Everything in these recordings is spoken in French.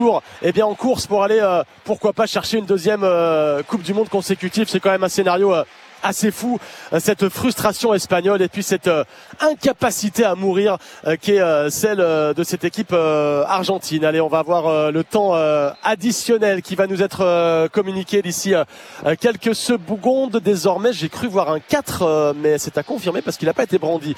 Eh bien en course pour aller pourquoi pas chercher une deuxième Coupe du Monde consécutive. C'est quand même un scénario assez fou, cette frustration espagnole et puis cette incapacité à mourir qui est celle de cette équipe argentine. Allez, on va voir le temps additionnel qui va nous être communiqué d'ici quelques secondes. Désormais, j'ai cru voir un 4, mais c'est à confirmer parce qu'il n'a pas été brandi.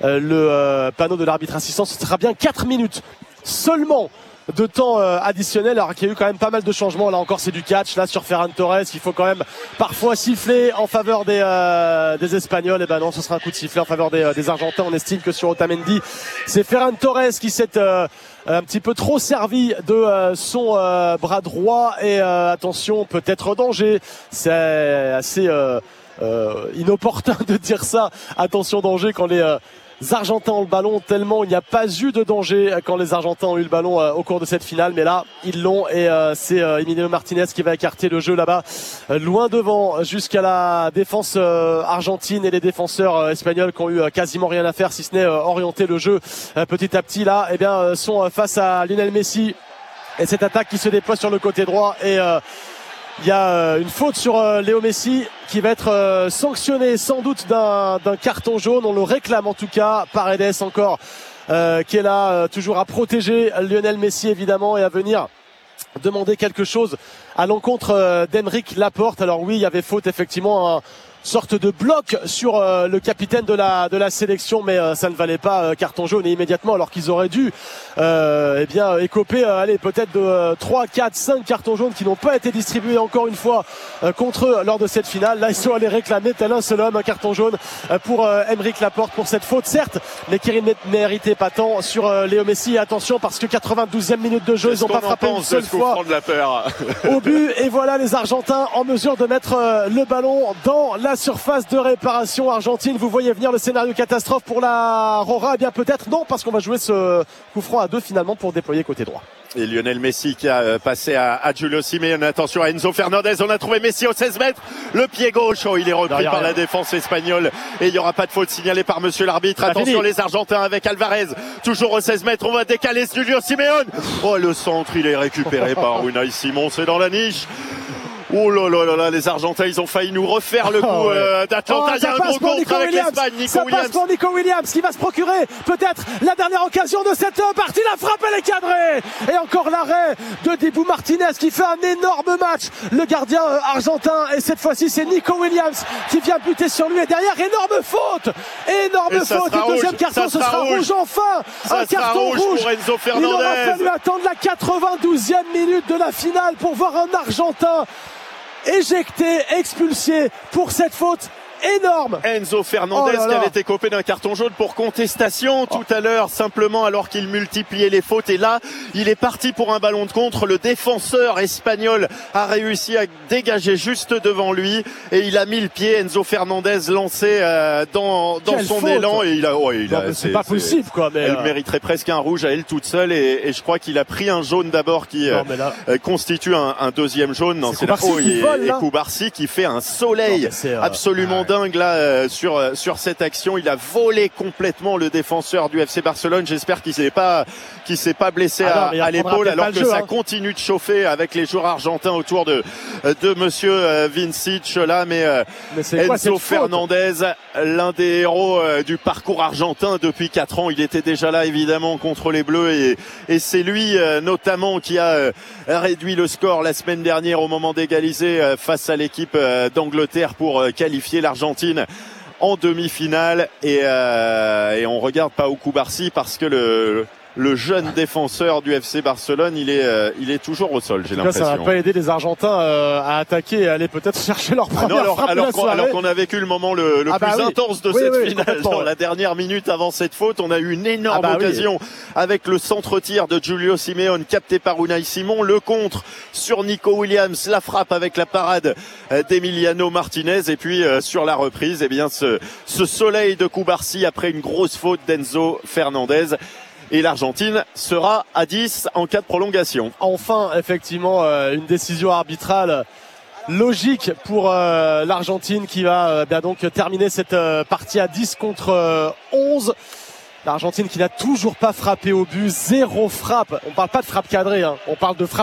Le panneau de l'arbitre assistant, ce sera bien 4 minutes seulement de temps additionnel, alors qu'il y a eu quand même pas mal de changements. Là encore c'est du catch, là sur Ferran Torres, il faut quand même parfois siffler en faveur des Espagnols. Et ben non, ce sera un coup de sifflet en faveur des Argentins. On estime que sur Otamendi, c'est Ferran Torres qui s'est un petit peu trop servi de son bras droit. Et attention, peut-être danger, c'est assez inopportun de dire ça, attention danger quand les Argentins ont le ballon, tellement il n'y a pas eu de danger quand les Argentins ont eu le ballon au cours de cette finale, mais là ils l'ont et c'est Emiliano Martinez qui va écarter le jeu là-bas loin devant jusqu'à la défense argentine et les défenseurs espagnols qui ont eu quasiment rien à faire si ce n'est orienter le jeu petit à petit. Là eh bien sont face à Lionel Messi et cette attaque qui se déploie sur le côté droit et il y a une faute sur Léo Messi qui va être sanctionné sans doute d'un carton jaune. On le réclame en tout cas. Paredes encore qui est là toujours à protéger Lionel Messi évidemment et à venir demander quelque chose à l'encontre d'Aymeric Laporte. Alors oui, il y avait faute effectivement, sorte de bloc sur le capitaine de la sélection, mais ça ne valait pas carton jaune et immédiatement, alors qu'ils auraient dû eh bien écoper allez peut-être de 3, 4, 5 cartons jaunes qui n'ont pas été distribués encore une fois contre eux lors de cette finale. Là ils sont allés réclamer tel un seul homme un carton jaune pour Aymeric Laporte pour cette faute certes, mais qui ne méritait pas tant sur Léo Messi. Et attention parce que 92e minute de jeu, ils n'ont pas frappé une seule fois au but et voilà les Argentins en mesure de mettre le ballon dans la surface de réparation argentine. Vous voyez venir le scénario catastrophe pour la Rora? Eh bien peut-être non, parce qu'on va jouer ce coup franc à 2 finalement pour déployer côté droit. Et Lionel Messi qui a passé à Julio Simeone. Attention à Enzo Fernandez, on a trouvé Messi au 16 mètres, le pied gauche, oh, il est repris par la défense espagnole et il n'y aura pas de faute signalée par monsieur l'arbitre. Attention les Argentins avec Alvarez, toujours au 16 mètres, on va décaler Julio Simeone. Oh le centre, il est récupéré par Unai Simon, c'est dans la niche. Oh là là là là, les Argentins, ils ont failli nous refaire le coup d'Atlanta. Il y a un gros contre avec l'Espagne. Ça passe pour Nico Williams qui va se procurer peut-être la dernière occasion de cette partie. La frappe, elle est cadrée. Et encore l'arrêt de Dibu Martinez qui fait un énorme match. Le gardien argentin. Et cette fois-ci, c'est Nico Williams qui vient buter sur lui. Et derrière, énorme faute. Énorme faute. Et deuxième carton, ce sera rouge enfin. Un carton rouge pour Enzo Fernandez. Il aura fallu attendre la 92e minute de la finale pour voir un Argentin éjecté, expulsé pour cette faute énorme. Enzo Fernandez qui avait été copé d'un carton jaune pour contestation tout à l'heure, simplement alors qu'il multipliait les fautes. Et là, il est parti pour un ballon de contre. Le défenseur espagnol a réussi à dégager juste devant lui et il a mis le pied. Enzo Fernandez lancé dans son faute. Élan et c'est pas possible quoi. Mais elle mériterait presque un rouge à elle toute seule et je crois qu'il a pris un jaune d'abord qui constitue un deuxième jaune. Non, c'est et Koubarsi qui fait un soleil absolument dingue là sur cette action. Il a volé complètement le défenseur du FC Barcelone. J'espère qu'il s'est pas blessé à l'épaule alors que ça continue de chauffer avec les joueurs argentins autour de monsieur Vincic là, mais Enzo Fernandez, l'un des héros du parcours argentin depuis 4 ans, il était déjà là évidemment contre les Bleus et c'est lui notamment qui a réduit le score la semaine dernière au moment d'égaliser face à l'équipe d'Angleterre pour qualifier l'Argentine en demi-finale et on regarde Pau Koubarsi parce que le jeune défenseur du FC Barcelone, il est toujours au sol, j'ai l'impression. Ça va pas aider les Argentins à attaquer et à aller peut-être chercher leur première frappe de la soirée. Alors qu'on a vécu le moment le plus intense de cette finale. Dans la dernière minute avant cette faute, on a eu une énorme occasion avec le centre-tir de Julio Simeone capté par Unai Simon, le contre sur Nico Williams, la frappe avec la parade d'Emiliano Martinez et puis sur la reprise, eh bien ce soleil de Koubarsi après une grosse faute d'Enzo Fernandez. Et l'Argentine sera à 10 en cas de prolongation. Enfin, effectivement, une décision arbitrale logique pour l'Argentine qui va donc terminer cette partie à 10 contre 11. L'Argentine qui n'a toujours pas frappé au but, 0 frappe. On parle pas de frappe cadrée, on parle de frappe